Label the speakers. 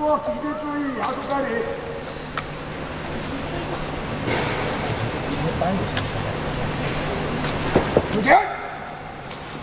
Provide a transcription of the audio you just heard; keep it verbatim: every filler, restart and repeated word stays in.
Speaker 1: 多，警惕注意，牙出该领。有钱。